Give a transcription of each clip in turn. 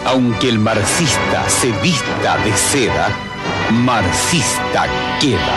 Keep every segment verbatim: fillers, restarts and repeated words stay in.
Aunque el marxista se vista de seda, marxista queda.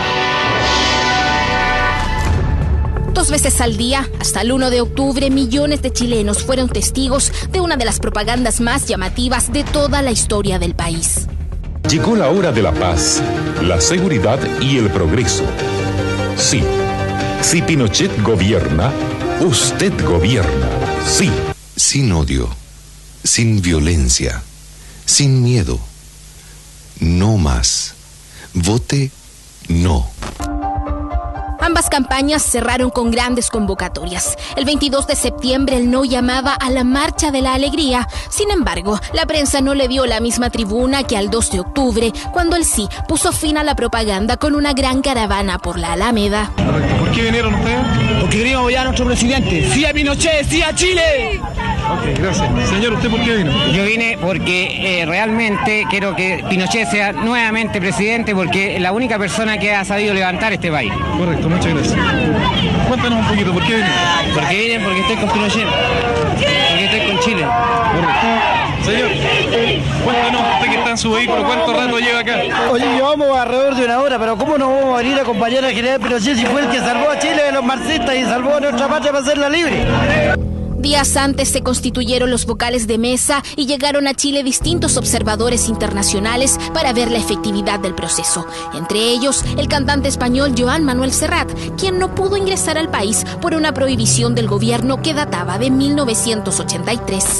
Dos veces al día, hasta el uno de octubre, millones de chilenos fueron testigos de una de las propagandas más llamativas de toda la historia del país. Llegó la hora de la paz, la seguridad y el progreso. Sí, si Pinochet gobierna, usted gobierna, sí. Sin odio, sin violencia, sin miedo. No más. Vote no. Ambas campañas cerraron con grandes convocatorias. El veintidós de septiembre el no llamaba a la Marcha de la Alegría. Sin embargo, la prensa no le dio la misma tribuna que al dos de octubre, cuando el sí puso fin a la propaganda con una gran caravana por la Alameda. ¿Por qué vinieron ustedes? Porque queríamos apoyar a nuestro presidente. ¡Sí a Pinochet! ¡Sí a Chile! Ok, gracias. Señor, ¿usted por qué vino? Yo vine porque eh, realmente quiero que Pinochet sea nuevamente presidente, porque es la única persona que ha sabido levantar este país. Correcto, muchas gracias. Cuéntanos un poquito, ¿por qué vine? Porque vine porque estoy con Pinochet, porque estoy con Chile. Correcto. Señor, cuéntanos, usted que está en su vehículo, ¿cuánto rato lleva acá? Oye, llevamos alrededor de una hora, pero ¿cómo no vamos a venir a acompañar al general Pinochet si fue el que salvó a Chile de los marxistas y salvó a nuestra patria para hacerla libre? Días antes se constituyeron los vocales de mesa y llegaron a Chile distintos observadores internacionales para ver la efectividad del proceso. Entre ellos, el cantante español Joan Manuel Serrat, quien no pudo ingresar al país por una prohibición del gobierno que databa de mil novecientos ochenta y tres.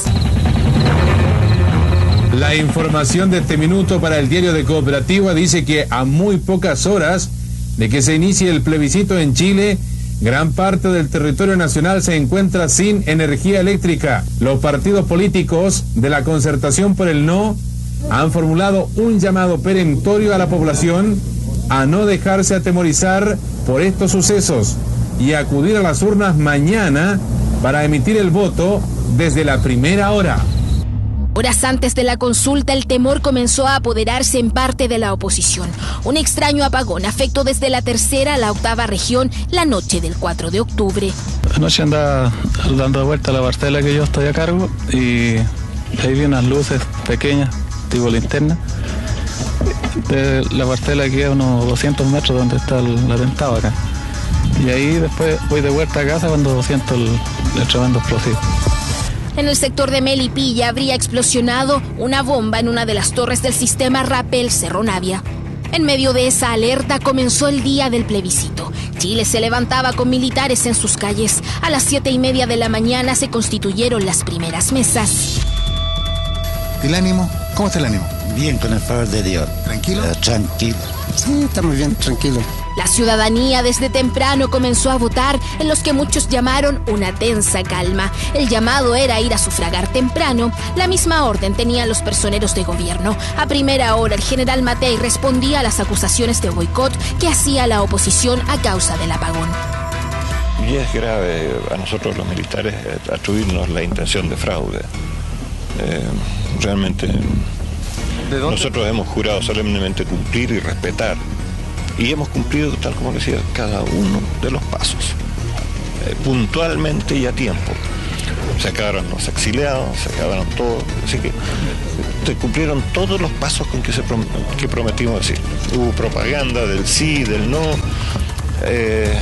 La información de este minuto para el diario de Cooperativa dice que a muy pocas horas de que se inicie el plebiscito en Chile, gran parte del territorio nacional se encuentra sin energía eléctrica. Los partidos políticos de la Concertación por el No han formulado un llamado perentorio a la población a no dejarse atemorizar por estos sucesos y a acudir a las urnas mañana para emitir el voto desde la primera hora. Horas antes de la consulta, el temor comenzó a apoderarse en parte de la oposición. Un extraño apagón afectó desde la tercera a la octava región la noche del cuatro de octubre. Anoche andaba dando vuelta a la parcela que yo estoy a cargo y ahí vi unas luces pequeñas, tipo linterna, de la parcela que a unos doscientos metros donde está el, el atentado acá. Y ahí después voy de vuelta a casa cuando siento el, el tremendo explosivo. En el sector de Melipilla habría explosionado una bomba en una de las torres del sistema Rapel Cerro Navia. En medio de esa alerta comenzó el día del plebiscito. Chile se levantaba con militares en sus calles. A las siete y media de la mañana se constituyeron las primeras mesas. ¿El ánimo? ¿Cómo está el ánimo? Bien, con el favor de Dios. ¿Tranquilo? Uh, tranquilo. Sí, estamos bien, tranquilo. La ciudadanía desde temprano comenzó a votar en los que muchos llamaron una tensa calma. El llamado era ir a sufragar temprano. La misma orden tenían los personeros de gobierno. A primera hora, el general Matei respondía a las acusaciones de boicot que hacía la oposición a causa del apagón. Y es grave a nosotros los militares atribuirnos la intención de fraude. Eh, realmente nosotros hemos jurado solemnemente cumplir y respetar. Y hemos cumplido, tal como decía, cada uno de los pasos, eh, puntualmente y a tiempo. Se acabaron los exiliados, se acabaron todo, así que se cumplieron todos los pasos con que, se prom que prometimos decir. Hubo propaganda del sí, del no, eh,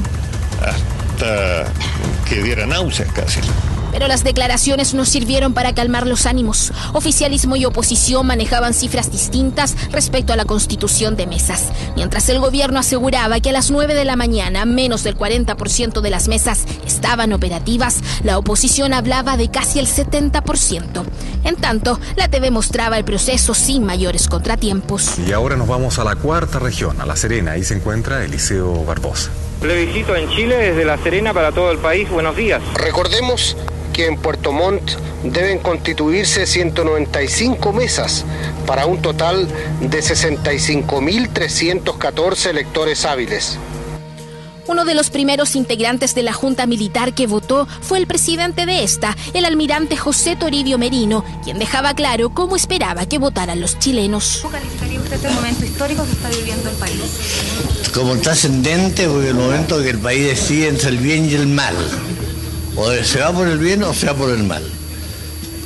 hasta que diera náuseas casi. Pero las declaraciones no sirvieron para calmar los ánimos. Oficialismo y oposición manejaban cifras distintas respecto a la constitución de mesas. Mientras el gobierno aseguraba que a las nueve de la mañana menos del cuarenta por ciento de las mesas estaban operativas, la oposición hablaba de casi el setenta por ciento. En tanto, la T V mostraba el proceso sin mayores contratiempos. Y ahora nos vamos a la cuarta región, a La Serena. Ahí se encuentra Eliseo Barbosa. Plebiscito en Chile desde La Serena para todo el país. Buenos días. Recordemos que en Puerto Montt deben constituirse ciento noventa y cinco mesas para un total de sesenta y cinco mil trescientos catorce electores hábiles. Uno de los primeros integrantes de la Junta Militar que votó fue el presidente de esta, el almirante José Toribio Merino, quien dejaba claro cómo esperaba que votaran los chilenos. ¿Cómo calificaría usted este momento histórico que está viviendo el país? Como trascendente, porque el momento que el país decide entre el bien y el mal. O se va por el bien o se va por el mal.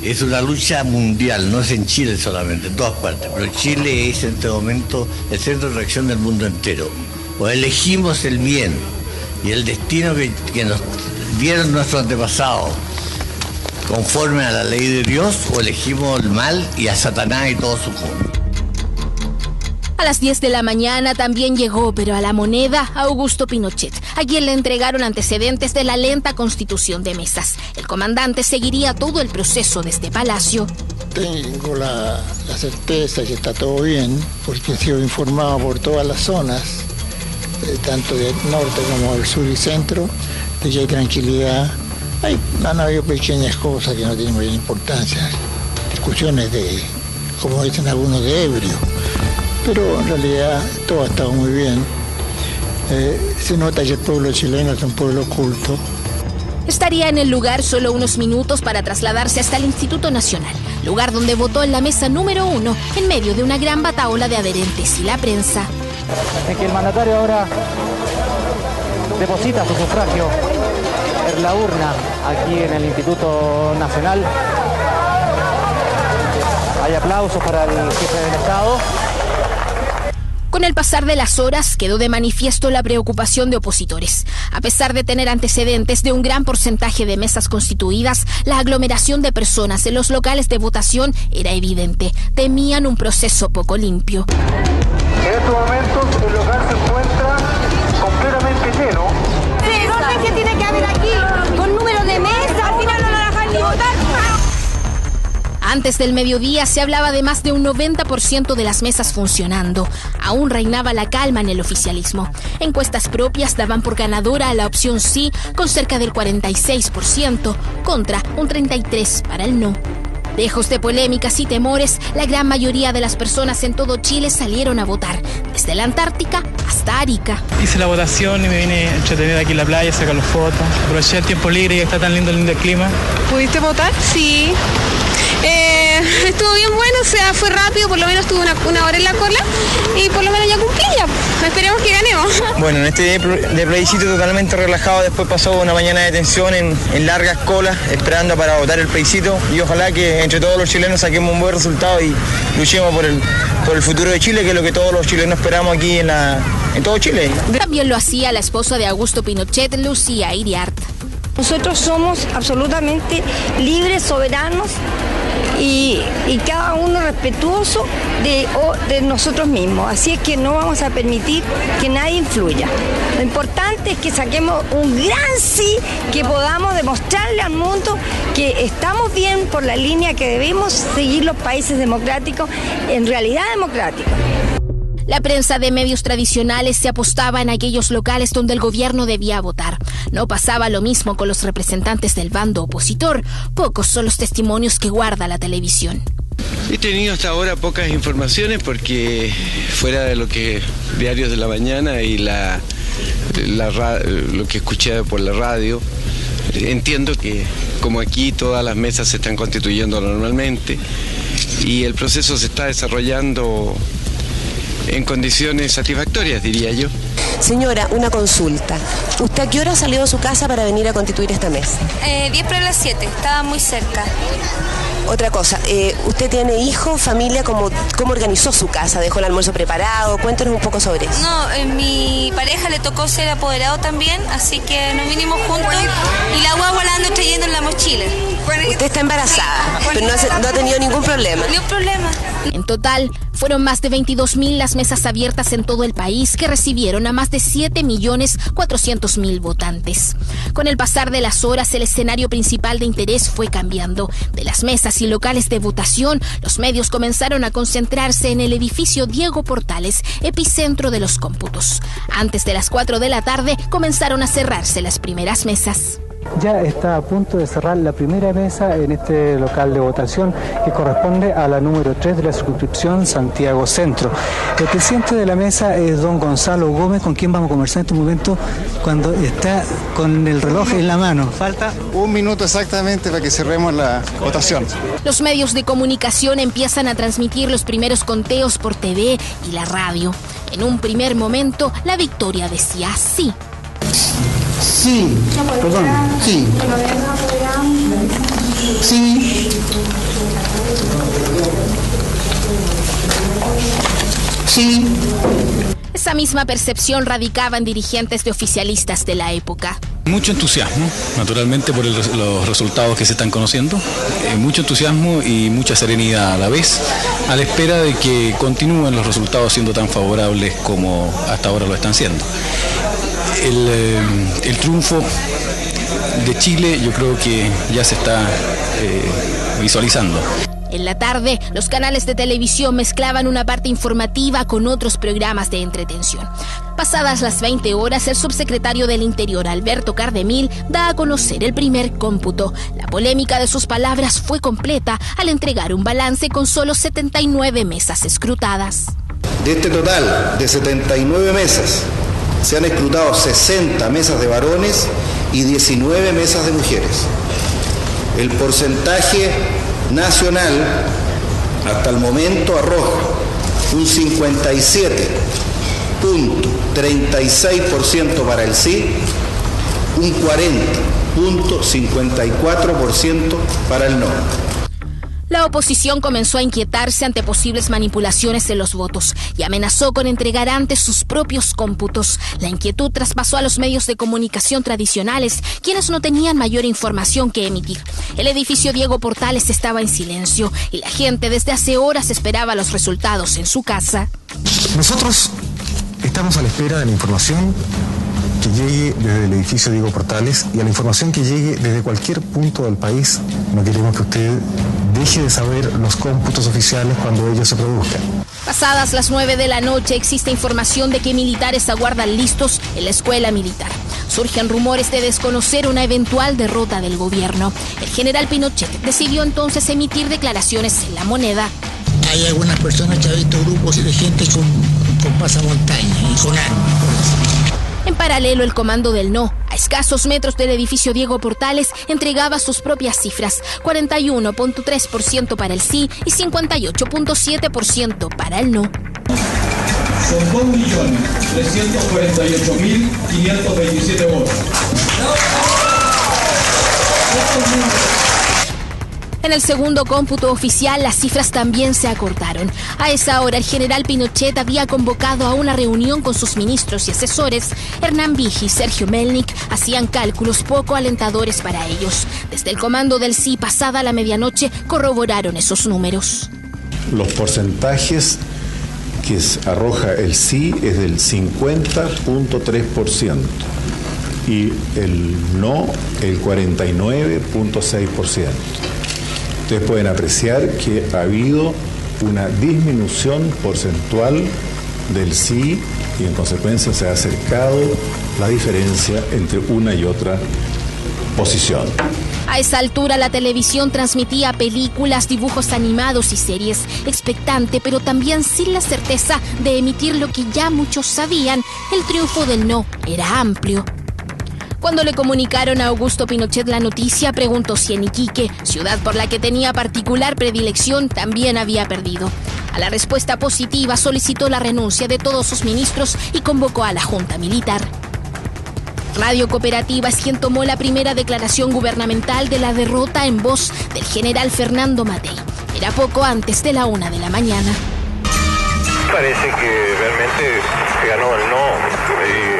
Es una lucha mundial, no es en Chile solamente, en todas partes, pero Chile es en este momento el centro de reacción del mundo entero. O elegimos el bien y el destino que, que nos dieron nuestros antepasados conforme a la ley de Dios, o elegimos el mal y a Satanás y todo su mundo. A las diez de la mañana también llegó, pero a la moneda, Augusto Pinochet, a quien le entregaron antecedentes de la lenta constitución de Mesas. El comandante seguiría todo el proceso desde Palacio. Tengo la, la certeza que está todo bien, porque he sido informado por todas las zonas, eh, tanto del norte como del sur y centro, de que hay tranquilidad. Hay, han habido pequeñas cosas que no tienen mayor importancia, discusiones de, como dicen algunos, de ebrio. Pero en realidad todo ha estado muy bien. Eh, se nota que el pueblo chileno es un pueblo culto. Estaría en el lugar solo unos minutos para trasladarse hasta el Instituto Nacional, lugar donde votó en la mesa número uno, en medio de una gran bataola de adherentes y la prensa. Es que el mandatario ahora deposita su sufragio en la urna aquí en el Instituto Nacional. Hay aplausos para el jefe del Estado. Con el pasar de las horas quedó de manifiesto la preocupación de opositores. A pesar de tener antecedentes de un gran porcentaje de mesas constituidas, la aglomeración de personas en los locales de votación era evidente. Temían un proceso poco limpio. En estos momentos el local se encuentra completamente lleno. ¿Qué orden que tiene que haber aquí? Con número de mesas, al final no lo dejan ni votar. Antes del mediodía se hablaba de más de un noventa por ciento de las mesas funcionando. Aún reinaba la calma en el oficialismo. Encuestas propias daban por ganadora a la opción sí, con cerca del cuarenta y seis por ciento, contra un treinta y tres por ciento para el no. Lejos de polémicas y temores, la gran mayoría de las personas en todo Chile salieron a votar, desde la Antártica hasta Arica. Hice la votación y me vine a entretener aquí en la playa, sacar las fotos, aproveché el tiempo libre y está tan lindo, lindo el clima. ¿Pudiste votar? Sí. Eh, estuvo bien bueno, o sea, fue rápido, por lo menos tuve una, una hora en la cola y por lo menos ya cumplí ya. Esperemos que ganemos. Bueno, en este día de plebiscito totalmente relajado, después pasó una mañana de tensión en, en largas colas, esperando para votar el plebiscito, y ojalá que entre todos los chilenos saquemos un buen resultado y luchemos por el, por el futuro de Chile, que es lo que todos los chilenos esperamos aquí en, la, en todo Chile. También lo hacía la esposa de Augusto Pinochet, Lucía Iriart. Nosotros somos absolutamente libres, soberanos y, y cada uno respetuoso de, de nosotros mismos. Así es que no vamos a permitir que nadie influya. Lo importante es que saquemos un gran sí, que podamos demostrarle al mundo que estamos bien por la línea que debemos seguir los países democráticos, en realidad democráticos. La prensa de medios tradicionales se apostaba en aquellos locales donde el gobierno debía votar. No pasaba lo mismo con los representantes del bando opositor. Pocos son los testimonios que guarda la televisión. He tenido hasta ahora pocas informaciones porque fuera de lo que diarios de la mañana y la, la lo que escuché por la radio, entiendo que como aquí todas las mesas se están constituyendo normalmente y el proceso se está desarrollando en condiciones satisfactorias, diría yo. Señora, una consulta. ¿Usted a qué hora salió de su casa para venir a constituir esta mesa? Eh, diez para las siete, estaba muy cerca. Otra cosa, eh, ¿usted tiene hijos, familia? ¿Cómo, ¿Cómo organizó su casa? ¿Dejó el almuerzo preparado? Cuéntenos un poco sobre eso. No, eh, mi pareja le tocó ser apoderado también, así que nos vinimos juntos y la guagua la ando trayendo en la mochila. Usted está embarazada, sí, pero no, hace, no ha tenido ningún problema. Ningún problema. En total, fueron más de veintidós mil las mesas abiertas en todo el país que recibieron a más de siete millones cuatrocientos mil votantes. Con el pasar de las horas, el escenario principal de interés fue cambiando. De las mesas y locales de votación, los medios comenzaron a concentrarse en el edificio Diego Portales, epicentro de los cómputos. Antes de las cuatro de la tarde, comenzaron a cerrarse las primeras mesas. Ya está a punto de cerrar la primera mesa en este local de votación que corresponde a la número tres de la circunscripción Santiago Centro. El presidente de la mesa es don Gonzalo Gómez, con quien vamos a conversar en este momento cuando está con el reloj en la mano. Falta un minuto exactamente para que cerremos la votación. Los medios de comunicación empiezan a transmitir los primeros conteos por T V y la radio. En un primer momento, la victoria decía sí. Sí, perdón, sí. Sí. sí. Esa misma percepción radicaba en dirigentes de oficialistas de la época. Mucho entusiasmo, naturalmente, por el, los resultados que se están conociendo, eh, mucho entusiasmo y mucha serenidad a la vez, a la espera de que continúen los resultados siendo tan favorables como hasta ahora lo están siendo. El, eh, el triunfo de Chile yo creo que ya se está eh, visualizando. En la tarde, los canales de televisión mezclaban una parte informativa con otros programas de entretención. Pasadas las veinte horas, el subsecretario del Interior, Alberto Cardemil, da a conocer el primer cómputo. La polémica de sus palabras fue completa al entregar un balance con solo setenta y nueve mesas escrutadas. De este total de setenta y nueve mesas, se han escrutado sesenta mesas de varones y diecinueve mesas de mujeres. El porcentaje nacional hasta el momento arroja un cincuenta y siete punto treinta y seis por ciento para el sí, un cuarenta punto cincuenta y cuatro por ciento para el no. La oposición comenzó a inquietarse ante posibles manipulaciones de los votos y amenazó con entregar antes sus propios cómputos. La inquietud traspasó a los medios de comunicación tradicionales, quienes no tenían mayor información que emitir. El edificio Diego Portales estaba en silencio y la gente desde hace horas esperaba los resultados en su casa. Nosotros estamos a la espera de la información que llegue desde el edificio Diego Portales y a la información que llegue desde cualquier punto del país. No queremos que usted deje de saber los cómputos oficiales cuando ellos se produzcan. Pasadas las nueve de la noche existe información de que militares aguardan listos en la escuela militar. Surgen rumores de desconocer una eventual derrota del gobierno. El general Pinochet decidió entonces emitir declaraciones en La Moneda. Hay algunas personas que han visto grupos de gente con, con pasamontaña y con armas. En paralelo, el comando del no, a escasos metros del edificio Diego Portales, entregaba sus propias cifras, cuarenta y uno punto tres por ciento para el sí y cincuenta y ocho punto siete por ciento para el no. Son dos millones trescientos cuarenta y ocho mil quinientos veintisiete votos. En el segundo cómputo oficial, las cifras también se acortaron. A esa hora, el general Pinochet había convocado a una reunión con sus ministros y asesores. Hernán Vigi y Sergio Melnik hacían cálculos poco alentadores para ellos. Desde el comando del sí, pasada la medianoche, corroboraron esos números. Los porcentajes que arroja el sí es del cincuenta punto tres por ciento y el no el cuarenta y nueve punto seis por ciento. Ustedes pueden apreciar que ha habido una disminución porcentual del sí y en consecuencia se ha acercado la diferencia entre una y otra posición. A esa altura la televisión transmitía películas, dibujos animados y series, expectante pero también sin la certeza de emitir lo que ya muchos sabían: el triunfo del no era amplio. Cuando le comunicaron a Augusto Pinochet la noticia, preguntó si en Iquique, ciudad por la que tenía particular predilección, también había perdido. A la respuesta positiva, solicitó la renuncia de todos sus ministros y convocó a la Junta Militar. Radio Cooperativa es quien tomó la primera declaración gubernamental de la derrota en voz del general Fernando Matei. Era poco antes de la una de la mañana. Parece que realmente ganó el no. Eh...